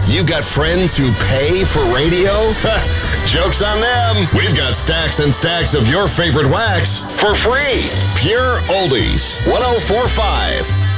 You got friends who pay for radio? Joke's on them. We've got stacks and stacks of your favorite wax for free. Pure Oldies 104.5.